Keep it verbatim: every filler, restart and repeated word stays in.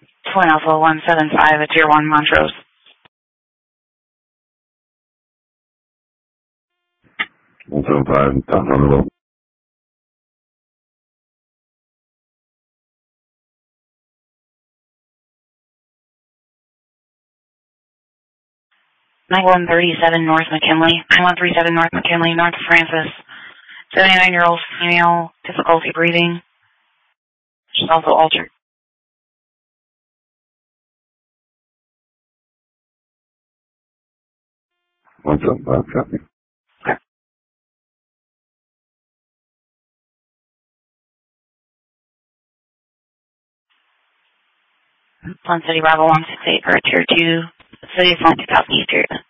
Twin Alpha one seven five at Tier one Montrose. one seven five, down on the road. ninety-one thirty-seven North McKinley. ninety-one thirty-seven North McKinley, North Francis. seventy-nine-year-old female, difficulty breathing. She's also altered. one seven five, copy. Sun City Bravo one six eight for Tier two. City of Flint, two thousand East area.